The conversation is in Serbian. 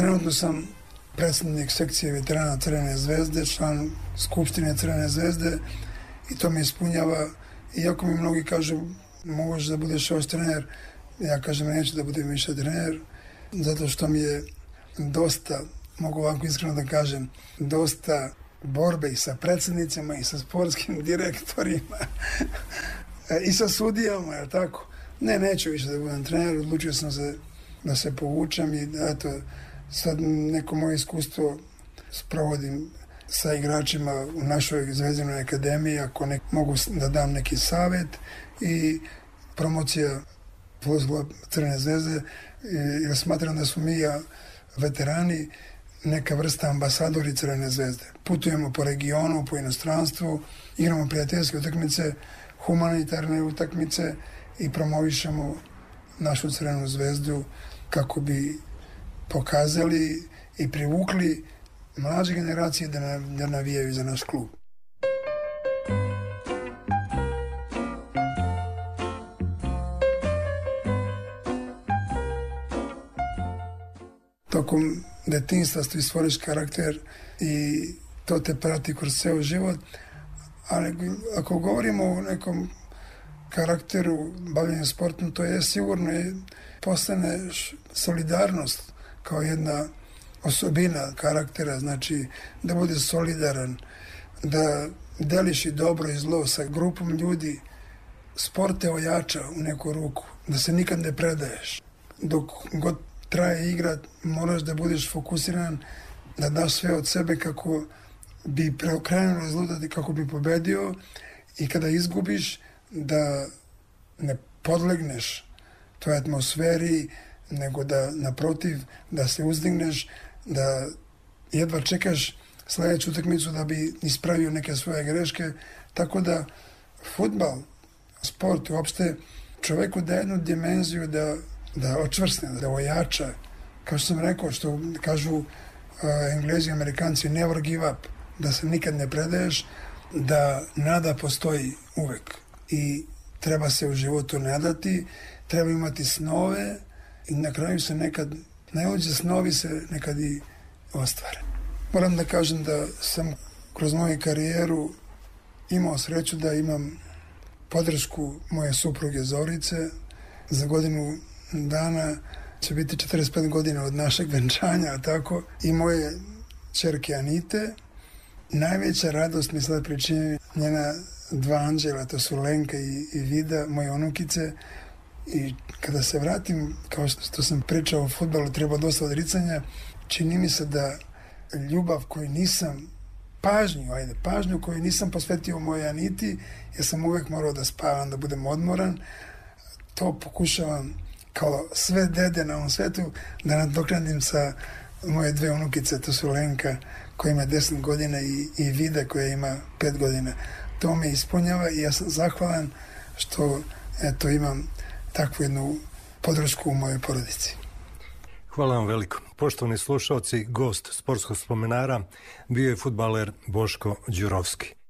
Trenutno sam predsjednik sekcije veterana Crvene zvezde, član Skupštine Crvene zvezde i to me ispunjava. Iako mi mnogi kažu možeš da budeš još trener, ja kažem neću da budem više trener, zato što mi je dosta, mogu ovako iskreno da kažem, dosta borbe i sa predsjednicima i sa sportskim direktorima i sa sudijama, je tako? Ne, neću više da budem trener, odlučio sam se da se povučem i eto, sad neko moje iskustvo sprovodim sa igračima u našoj Zvezdinoj akademiji, ako mogu da dam neki savjet i promocija fudbala Crvene zvezde, jer smatram da su mi veterani neka vrsta ambasadori Crvene zvezde. Putujemo po regionu, po inostranstvu, igramo prijateljske utakmice, humanitarne utakmice i promovišemo našu Crvenu zvezdu kako bi pokazali i privukli mlađe generacije da navijaju za naš klub. Tokom detinjstva ti stvoriš karakter i to te prati kroz ceo život, ali ako govorimo o nekom karakteru bavljenja sportom, to je sigurno postane solidarnost kao jedna osobina karaktera, znači da bude solidaran, da deliš i dobro i zlo sa grupom ljudi. Sport te ojača u neku ruku, da se nikad ne predaješ. Dok god traje igra, moraš da budeš fokusiran, da daš sve od sebe kako bi preokrenuo rezultat, kako bi pobedio, i kada izgubiš da ne podlegneš toj atmosferi, nego da naprotiv, da se uzdigneš, da jedva čekaš sledeću utakmicu da bi ispravio neke svoje greške. Tako da fudbal, sport uopšte čoveku daje jednu dimenziju da očvrsne, da ojača. Kao što sam rekao, što kažu Englezi i Amerikanci, never give up, da se nikad ne predaješ, da nada postoji uvek i treba se u životu nadati, treba imati snove i na kraju se nekad, najluđe snovi se nekad i ostvare. Moram da kažem da sam kroz moju karijeru imao sreću da imam podršku moje supruge Zorice. Za godinu dana će biti 45 godina od našeg venčanja, tako, i moje ćerke Anite. Najveća radost mi sad pričinjaju njena dva anđela, to su Lenka i Vida, moje unukice. I kada se vratim, kao što sam pričao o fudbalu, treba dosta odricanja, čini mi se da ljubav koju nisam, pažnju koju nisam posvetio mojoj Aniti, jer sam uvek morao da spavam, da budem odmoran, to pokušavam kao sve dede na ovom svetu da nadoknadim sa moje dve unukice, to su Lenka koja ima 10 godina i Vida koja ima 5 godina. To me ispunjava i ja sam zahvalan što eto imam takvu jednu podršku u mojoj porodici. Hvala vam veliko. Poštovani slušalci, gost Sportskog spomenara bio je fudbaler Boško Đurovski.